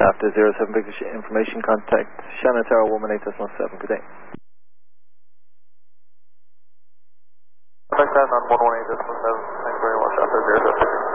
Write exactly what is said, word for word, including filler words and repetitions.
After zero seven Victor information, contact Shannon Tower one one eight decimal seven. Good day. Contact that on one one eight decimal seven. Thank you very much. After zero seven Victor.